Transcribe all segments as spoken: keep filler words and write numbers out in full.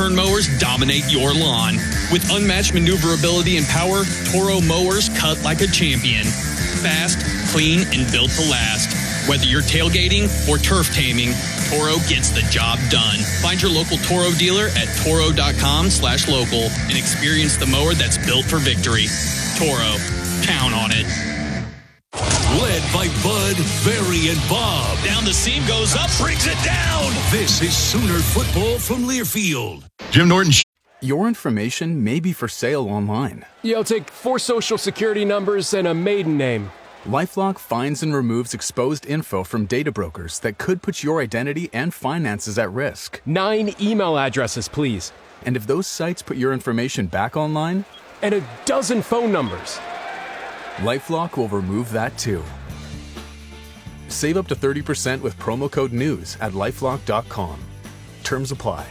turn mowers dominate your lawn. With unmatched maneuverability and power, Toro mowers cut like a champion. Fast, clean, and built to last. Whether you're tailgating or turf taming, Toro gets the job done. Find your local Toro dealer at toro.com slash local and experience the mower that's built for victory. Toro. Count on it. Led by Bud, Barry, and Bob. Down the seam, goes up, brings it down. This is Sooner Football from Learfield. Jim Norton. Your information may be for sale online. Yeah, I'll take four social security numbers and a maiden name. LifeLock finds and removes exposed info from data brokers that could put your identity and finances at risk. Nine email addresses, please. And if those sites put your information back online? And a dozen phone numbers. LifeLock will remove that too. Save up to thirty percent with promo code NEWS at lifelock dot com. Terms apply.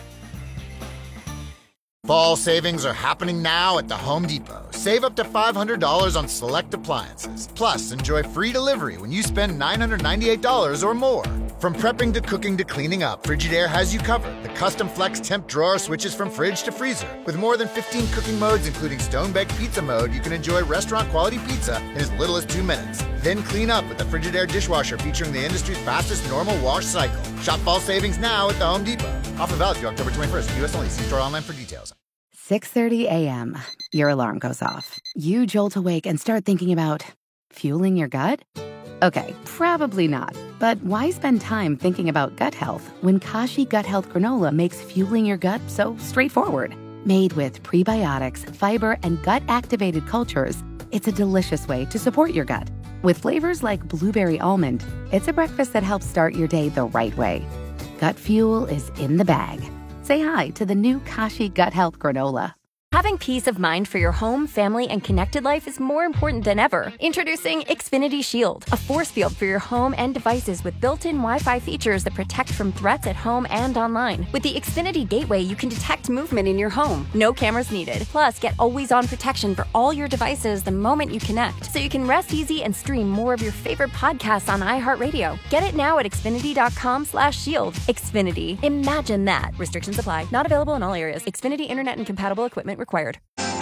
Fall savings are happening now at the Home Depot. Save up to five hundred dollars on select appliances. Plus, enjoy free delivery when you spend nine hundred ninety-eight dollars or more. From prepping to cooking to cleaning up, Frigidaire has you covered. The custom flex temp drawer switches from fridge to freezer. With more than fifteen cooking modes, including stone-baked pizza mode, you can enjoy restaurant-quality pizza in as little as two minutes. Then clean up with the Frigidaire dishwasher featuring the industry's fastest normal wash cycle. Shop fall savings now at the Home Depot. Offer valid through October twenty-first. U S only. See store online for details. six thirty a.m. Your alarm goes off. You jolt awake and start thinking about fueling your gut? Okay, probably not. But why spend time thinking about gut health when Kashi Gut Health Granola makes fueling your gut so straightforward? Made with prebiotics, fiber, and gut-activated cultures, it's a delicious way to support your gut. With flavors like blueberry almond, it's a breakfast that helps start your day the right way. Gut fuel is in the bag. Say hi to the new Kashi Gut Health Granola. Having peace of mind for your home, family, and connected life is more important than ever. Introducing Xfinity Shield, a force field for your home and devices with built-in Wi-Fi features that protect from threats at home and online. With the Xfinity Gateway, you can detect movement in your home. No cameras needed. Plus, get always-on protection for all your devices the moment you connect, so you can rest easy and stream more of your favorite podcasts on iHeartRadio. Get it now at xfinity.com slash shield. Xfinity. Imagine that. Restrictions apply. Not available in all areas. Xfinity Internet and compatible equipment required.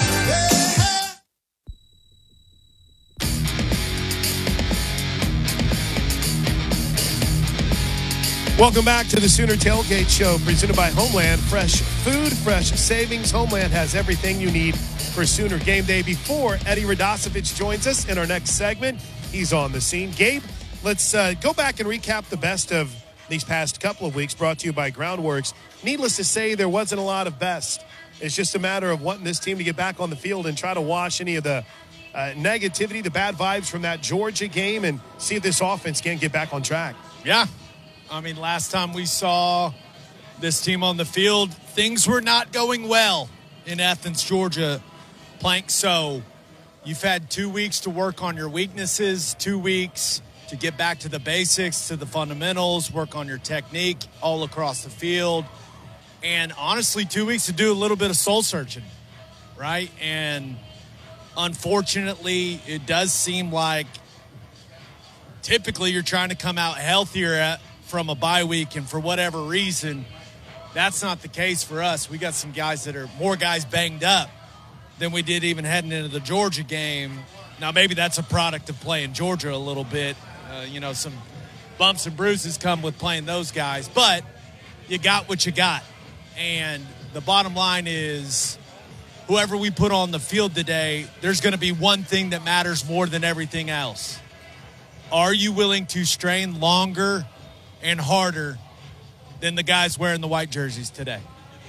Welcome back to the Sooner Tailgate Show, presented by Homeland. Fresh food, fresh savings. Homeland has everything you need for Sooner game day. Before Eddie Radosevich joins us in our next segment, he's on the scene. Gabe, let's uh, go back and recap the best of these past couple of weeks, brought to you by Groundworks. Needless to say, there wasn't a lot of best. It's just a matter of wanting this team to get back on the field and try to wash any of the uh, negativity, the bad vibes from that Georgia game, and see if this offense can get back on track. Yeah. I mean, last time we saw this team on the field, things were not going well in Athens, Georgia. Plank, so you've had two weeks to work on your weaknesses, two weeks to get back to the basics, to the fundamentals, work on your technique all across the field. And honestly, two weeks to do a little bit of soul searching, right? And unfortunately, it does seem like typically you're trying to come out healthier at, from a bye week, and for whatever reason, that's not the case for us. We got some guys that are more guys banged up than we did even heading into the Georgia game. Now, maybe that's a product of playing Georgia a little bit. Uh, you know, some bumps and bruises come with playing those guys, but you got what you got. And the bottom line is, whoever we put on the field today, there's going to be one thing that matters more than everything else. Are you willing to strain longer and harder than the guys wearing the white jerseys today?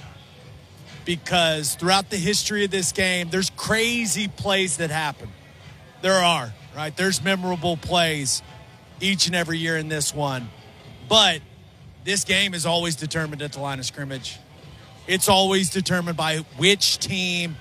Because throughout the history of this game, there's crazy plays that happen. There are, right? There's memorable plays each and every year in this one. But this game is always determined at the line of scrimmage. It's always determined by which team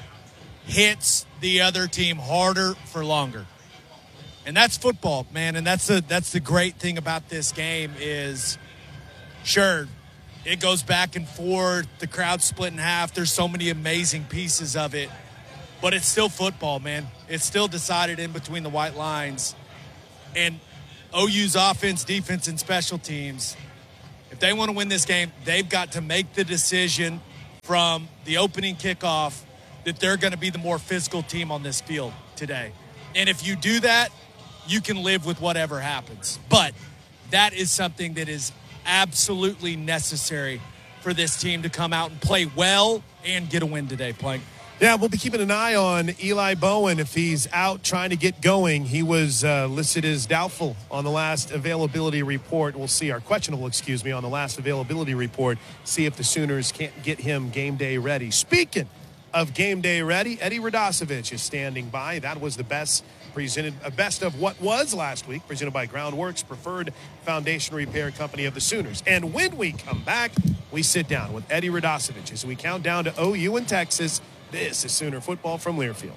hits the other team harder for longer. And that's football, man. And that's the, that's the great thing about this game is, sure, it goes back and forth. The crowd's split in half. There's so many amazing pieces of it. But it's still football, man. It's still decided in between the white lines. And O U's offense, defense, and special teams, if they want to win this game, they've got to make the decision from the opening kickoff that they're going to be the more physical team on this field today. And if you do that, you can live with whatever happens. But that is something that is absolutely necessary for this team to come out and play well and get a win today, Plank. Yeah, we'll be keeping an eye on Eli Bowen if he's out trying to get going. He was uh, listed as doubtful on the last availability report. We'll see, our questionable, excuse me, on the last availability report, see if the Sooners can't get him game day ready. Speaking of game day ready, Eddie Radosevich is standing by. That was the best presented, a best of what was last week, presented by Groundworks, preferred foundation repair company of the Sooners. And when we come back, we sit down with Eddie Radosevich as we count down to O U in Texas. This is Sooner Football from Learfield.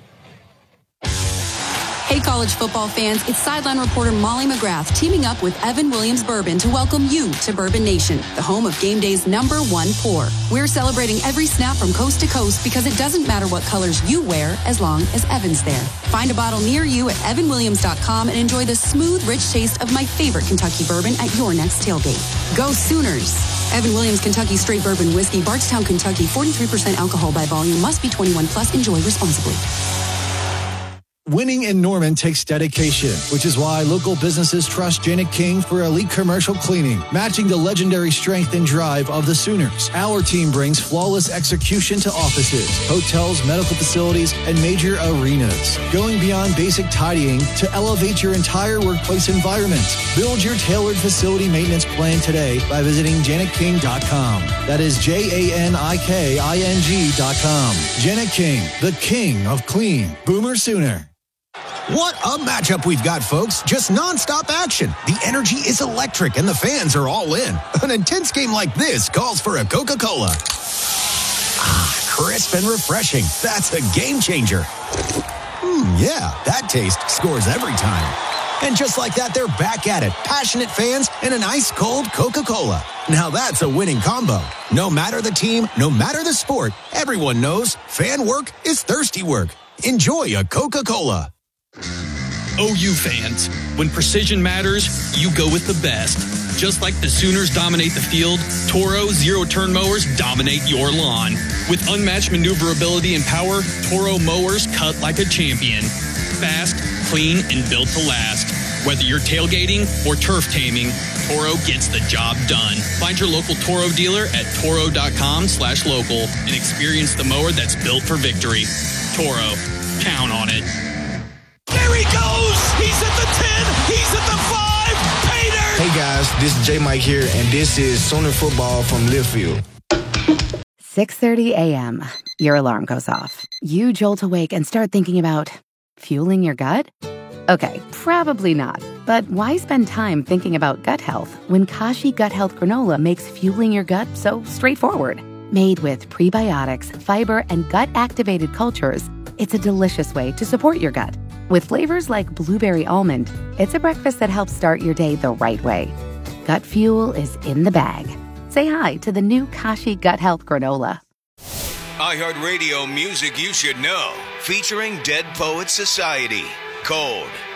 Hey, college football fans, it's sideline reporter Molly McGrath teaming up with Evan Williams Bourbon to welcome you to Bourbon Nation, the home of game day's number one pour. We're celebrating every snap from coast to coast because it doesn't matter what colors you wear as long as Evan's there. Find a bottle near you at evan williams dot com and enjoy the smooth, rich taste of my favorite Kentucky bourbon at your next tailgate. Go Sooners! Evan Williams Kentucky Straight Bourbon Whiskey, Bardstown, Kentucky, forty-three percent alcohol by volume, must be twenty-one plus, enjoy responsibly. Winning in Norman takes dedication, which is why local businesses trust Janet King for elite commercial cleaning, matching the legendary strength and drive of the Sooners. Our team brings flawless execution to offices, hotels, medical facilities, and major arenas, going beyond basic tidying to elevate your entire workplace environment. Build your tailored facility maintenance plan today by visiting janet king dot com. That is J A N I K I N G dot com. Janet King, the king of clean. Boomer Sooner. What a matchup we've got, folks. Just nonstop action. The energy is electric and the fans are all in. An intense game like this calls for a Coca-Cola. Ah, crisp and refreshing. That's a game changer. Hmm, yeah, that taste scores every time. And just like that, they're back at it. Passionate fans and an ice-cold Coca-Cola. Now that's a winning combo. No matter the team, no matter the sport, everyone knows fan work is thirsty work. Enjoy a Coca-Cola. O U fans, when precision matters, you go with the best. Just like the Sooners dominate the field, Toro zero-turn mowers dominate your lawn. With unmatched maneuverability and power, Toro mowers cut like a champion. Fast, clean, and built to last. Whether you're tailgating or turf taming, Toro gets the job done. Find your local Toro dealer at toro.com slash local and experience the mower that's built for victory. Toro, count on it. There he goes! He's at the ten! He's at the five! Pater! Hey guys, this is J Mike here, and this is Sooner Football from Learfield. six thirty a.m. Your alarm goes off. You jolt awake and start thinking about fueling your gut? Okay, probably not. But why spend time thinking about gut health when Kashi Gut Health Granola makes fueling your gut so straightforward? Made with prebiotics, fiber, and gut-activated cultures, it's a delicious way to support your gut. With flavors like blueberry almond, it's a breakfast that helps start your day the right way. Gut fuel is in the bag. Say hi to the new Kashi Gut Health Granola. iHeartRadio music you should know, featuring Dead Poets Society, Cold.